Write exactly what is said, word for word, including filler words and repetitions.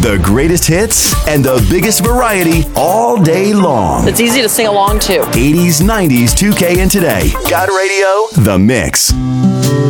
The greatest hits and the biggest variety all day long. It's easy to sing along to. eighties, nineties, two K, and today. God Radio, The Mix.